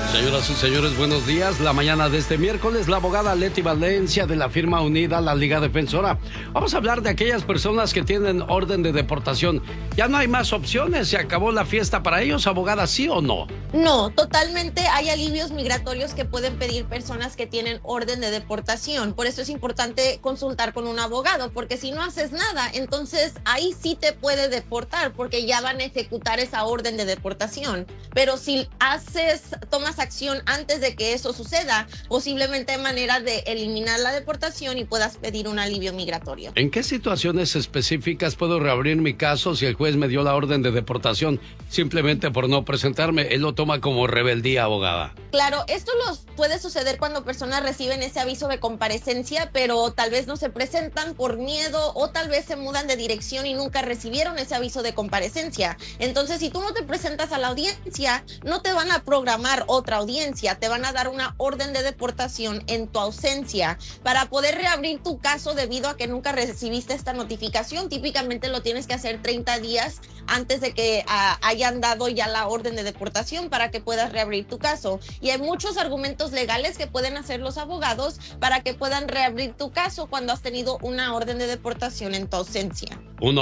Señoras y señores, buenos días. La mañana de este miércoles, la abogada Leti Valencia de la firma Unida, la Liga Defensora. Vamos a hablar de aquellas personas que tienen orden de deportación. Ya no hay más opciones, se acabó la fiesta para ellos, abogada, ¿sí o no? No, totalmente hay alivios migratorios que pueden pedir personas que tienen orden de deportación. Por eso es importante consultar con un abogado, porque si no haces nada, entonces ahí sí te puede deportar, porque ya van a ejecutar esa orden de deportación. Pero si tomas acción antes de que eso suceda, posiblemente hay manera de eliminar la deportación y puedas pedir un alivio migratorio. ¿En qué situaciones específicas puedo reabrir mi caso si el juez me dio la orden de deportación simplemente por no presentarme? Él lo toma como rebeldía, abogada. Claro, esto puede suceder cuando personas reciben ese aviso de comparecencia, pero tal vez no se presentan por miedo o tal vez se mudan de dirección y nunca recibieron ese aviso de comparecencia. Entonces, si tú no te presentas a la audiencia, no te van a programar otra audiencia, te van a dar una orden de deportación en tu ausencia. Para poder reabrir tu caso debido a que nunca recibiste esta notificación, típicamente lo tienes que hacer 30 días antes de que hayan dado ya la orden de deportación para que puedas reabrir tu caso. Y hay muchos argumentos legales que pueden hacer los abogados para que puedan reabrir tu caso cuando has tenido una orden de deportación en tu ausencia.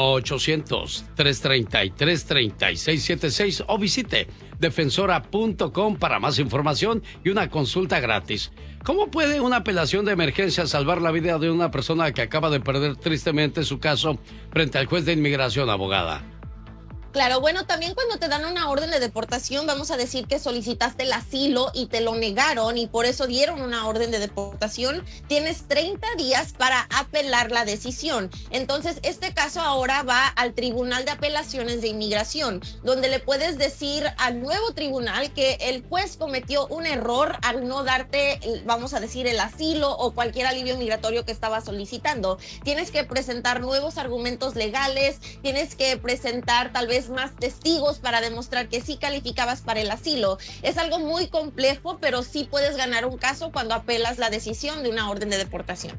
1-800-333-3676 o visite defensora.com para más información y una consulta gratis. ¿Cómo puede una apelación de emergencia salvar la vida de una persona que acaba de perder tristemente su caso frente al juez de inmigración, abogada? Claro, bueno, también cuando te dan una orden de deportación, vamos a decir que solicitaste el asilo y te lo negaron y por eso dieron una orden de deportación, tienes 30 días para apelar la decisión. Entonces, este caso ahora va al Tribunal de Apelaciones de Inmigración, donde le puedes decir al nuevo tribunal que el juez cometió un error al no darte, vamos a decir, el asilo o cualquier alivio migratorio que estaba solicitando. Tienes que presentar nuevos argumentos legales, tienes que presentar tal vez más testigos para demostrar que sí calificabas para el asilo. Es algo muy complejo, pero sí puedes ganar un caso cuando apelas la decisión de una orden de deportación.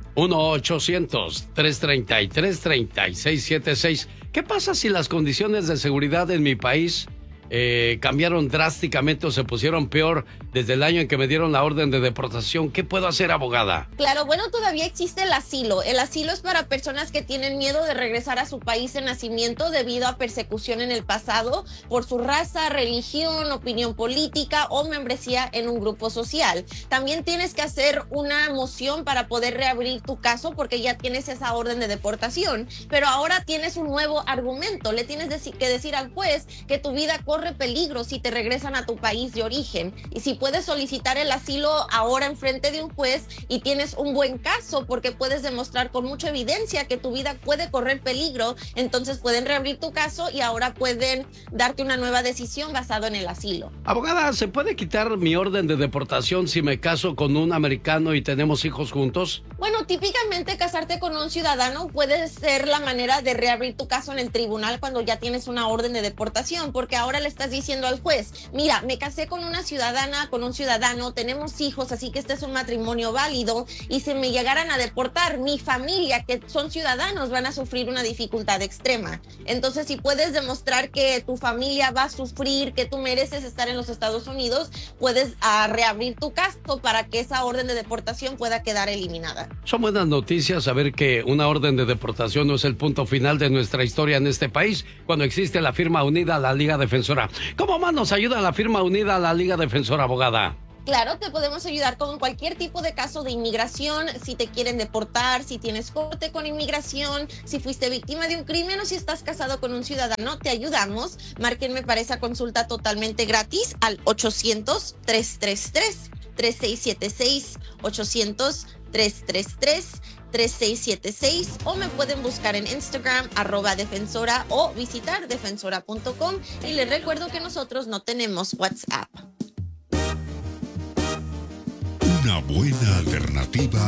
1-800-333-3676. ¿Qué pasa si las condiciones de seguridad en mi país cambiaron drásticamente o se pusieron peor desde el año en que me dieron la orden de deportación? ¿Qué puedo hacer, abogada? Claro, bueno, todavía existe el asilo. El asilo es para personas que tienen miedo de regresar a su país de nacimiento debido a persecución en el pasado por su raza, religión, opinión política o membresía en un grupo social. También tienes que hacer una moción para poder reabrir tu caso porque ya tienes esa orden de deportación, pero ahora tienes un nuevo argumento. Le tienes que decir al juez que tu vida corre peligro si te regresan a tu país de origen. Y si puedes solicitar el asilo ahora en frente de un juez y tienes un buen caso porque puedes demostrar con mucha evidencia que tu vida puede correr peligro, entonces pueden reabrir tu caso y ahora pueden darte una nueva decisión basado en el asilo. Abogada, ¿se puede quitar mi orden de deportación si me caso con un americano y tenemos hijos juntos? Bueno, típicamente casarte con un ciudadano puede ser la manera de reabrir tu caso en el tribunal cuando ya tienes una orden de deportación, porque ahora le estás diciendo al juez, mira, me casé con una ciudadana, con un ciudadano, tenemos hijos, así que este es un matrimonio válido y si me llegaran a deportar, mi familia, que son ciudadanos, van a sufrir una dificultad extrema. Entonces, si puedes demostrar que tu familia va a sufrir, que tú mereces estar en los Estados Unidos, puedes reabrir tu caso para que esa orden de deportación pueda quedar eliminada. Son buenas noticias saber que una orden de deportación no es el punto final de nuestra historia en este país cuando existe la firma unida a la Liga Defensora. ¿Cómo más nos ayuda la firma unida a la Liga Defensora, abogada? Claro, te podemos ayudar con cualquier tipo de caso de inmigración, si te quieren deportar, si tienes corte con inmigración, si fuiste víctima de un crimen o si estás casado con un ciudadano, te ayudamos. Márquenme para esa consulta totalmente gratis al 800-333-3676, 800-333-3676 o me pueden buscar en Instagram @defensora o visitar defensora.com y les recuerdo que nosotros no tenemos WhatsApp. Una buena alternativa